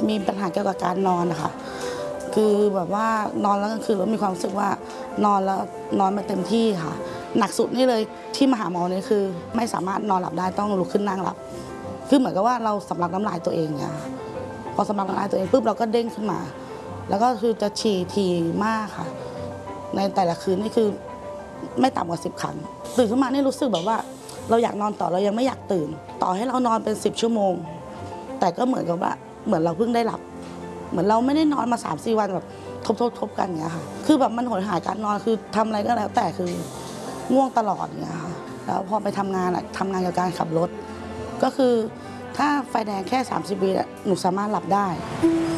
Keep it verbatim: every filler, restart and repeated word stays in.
มีปัญหาเกี่ยวกับการนอนนะคะคือแบบว่านอนแล้วกลางคืนเรามีความรู้สึกว่านอนแล้วนอนไม่เต็มที่ค่ะหนักสุดนี่เลยที่มาหาหมอเนี่ยคือไม่สามารถนอนหลับได้ต้องลุกขึ้นนั่งหลับคือเหมือนกับว่าเราสำลักน้ำลายตัวเองเนี่ยพอสำลักน้ำลายตัวเองปุ๊บเราก็เด้งขึ้นมาแล้วก็คือจะฉี่ทีมากค่ะในแต่ละคืนนี่คือไม่ต่ำกว่าสิบครั้งตื่นขึ้นมานี่รู้สึกแบบว่าเราอยากนอนต่อเรายังไม่อยากตื่นต่อให้เรานอนเป็นสิบชั่วโมงแต่ก็เหมือนกับว่าเหมือนเราเพิ่งได้หลับเหมือนเราไม่ได้นอนมา สามสี่ วันแบบทบๆๆกันอย่างเงี้ยค่ะคือแบบมันโหยหาการนอนคือทำอะไรก็แล้วแต่คือง่วงตลอดอย่างเงี้ยค่ะแล้วพอไปทำงานอะทำงานกับการขับรถก็คือถ้าไฟแดงแค่สามสิบวิหนูสามารถหลับได้